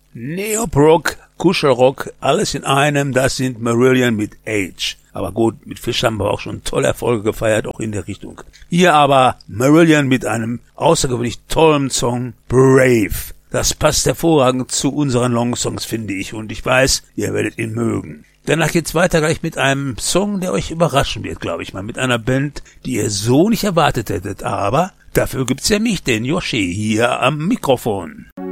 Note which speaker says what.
Speaker 1: Neoprog, Kuschelrock, alles in einem, das sind Marillion mit Age. Aber gut, mit Fish haben wir auch schon tolle Erfolge gefeiert, auch in der Richtung. Hier aber Marillion mit einem außergewöhnlich tollen Song, Brave. Das passt hervorragend zu unseren Longsongs, finde ich, und ich weiß, ihr werdet ihn mögen. Danach geht's weiter gleich mit einem Song, der euch überraschen wird, glaube ich mal, mit einer Band, die ihr so nicht erwartet hättet, aber dafür gibt's ja mich, den Yoshi, hier am Mikrofon.